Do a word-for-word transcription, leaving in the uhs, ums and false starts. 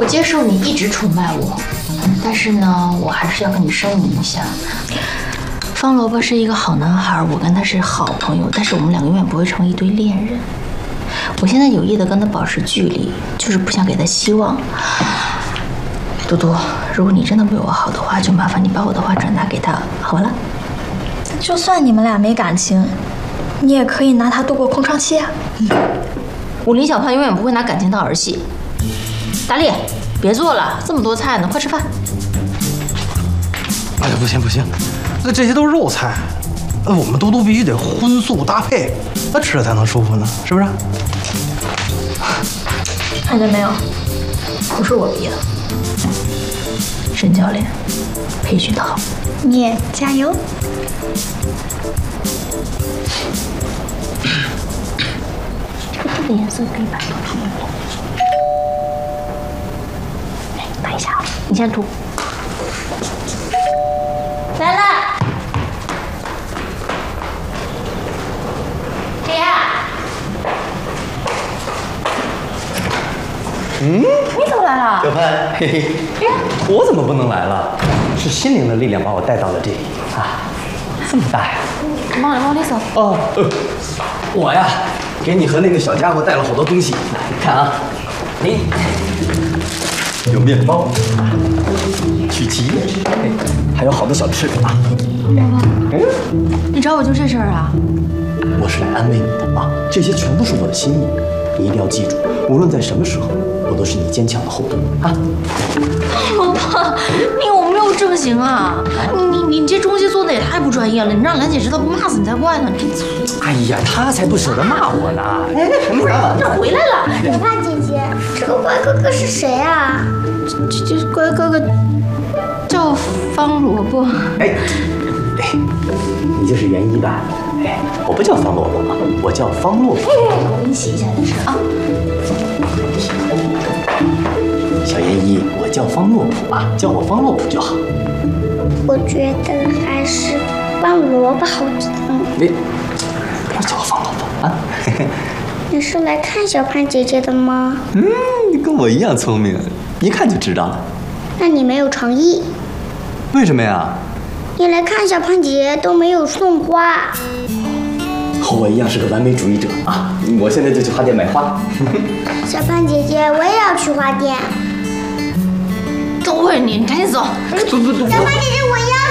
我接受你一直崇拜我，但是呢，我还是要跟你声明一下，方萝卜是一个好男孩，我跟他是好朋友，但是我们两个永远不会成为一对恋人。我现在有意的跟他保持距离，就是不想给他希望。嘟嘟，如果你真的为我好的话，就麻烦你把我的话转达给他，好了。 就算你们俩没感情，你也可以拿他度过空窗期啊。 嗯、我林小胖永远不会拿感情当儿戏。大力，别做了，这么多菜呢，快吃饭。 哎呀，不行不行，那这些都是肉菜，呃，我们嘟嘟必须得荤素搭配，那吃着才能舒服呢，是不是？ 看见没有，不是我逼的。 沈教练，培训的好， 你也加油。 这个布的颜色可以把它涂了。来，拿一下，你先涂。来了。谁呀？ 嗯， 你怎么来了？ 小潘，嘿嘿，我怎么不能来了？是心灵的力量把我带到了这里啊，这么大呀！ 往往里走。 哦，呃，我呀，给你和那个小家伙带了好多东西，来，你看啊，你有面包、曲奇，还有好多小吃啊。 嗯，你找我就这事儿啊？ 我是来安慰你的啊，这些全部是我的心意，你一定要记住，无论在什么时候，我都是你坚强的后盾啊！ 老爸，你有没有正形啊？你你你这中戏做的也太不专业了，你让兰姐知道不骂死你才怪呢！你哎呀，她才不舍得骂我呢！哎，什么啥？ 这回来了， 小胖姐姐，这个乖哥哥是谁啊？ 这这乖哥哥叫方萝卜。 哎哎，你就是元一吧？哎，我不叫方萝卜啊，我叫方洛普。 我给你洗一下你吃啊。 小妍一，我叫方洛普啊，叫我方洛普就好。 我觉得还是方萝卜好听。 你不要叫我方萝卜啊！ 你是来看小胖姐姐的吗？ 嗯，你跟我一样聪明，一看就知道了。 那你没有诚意。 为什么呀？ 你来看小胖姐姐都没有送花。 和我一样是个完美主义者啊！我现在就去花店买花。 小胖姐姐，我也要去花店。 都会你，你赶紧走。 走走走。 小胖姐姐，我要。